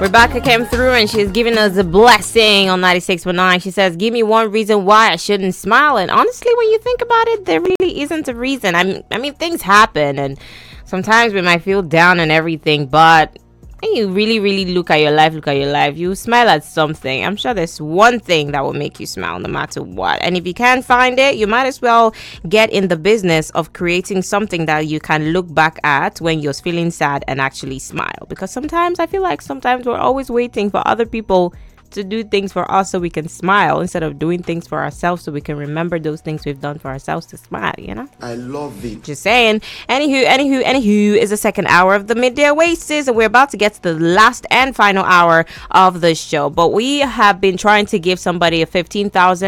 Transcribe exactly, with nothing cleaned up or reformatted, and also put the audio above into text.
Rebecca came through and she's giving us a blessing on ninety-six point nine. She says, give me one reason why I shouldn't smile. And honestly, when you think about it, there really isn't a reason. I mean, I mean, things happen and sometimes we might feel down and everything, but when you really, really look at your life, look at your life, you smile at something. I'm sure there's one thing that will make you smile no matter what. And if you can't find it, you might as well get in the business of creating something that you can look back at when you're feeling sad and actually smile. Because sometimes I feel like sometimes we're always waiting for other people to do things for us so we can smile instead of doing things for ourselves so we can remember those things we've done for ourselves to smile, you know? I love it. Just saying. Anywho, anywho, anywho is the second hour of the Midday Oasis, and we're about to get to the last and final hour of the show. But we have been trying to give somebody a fifteen thousand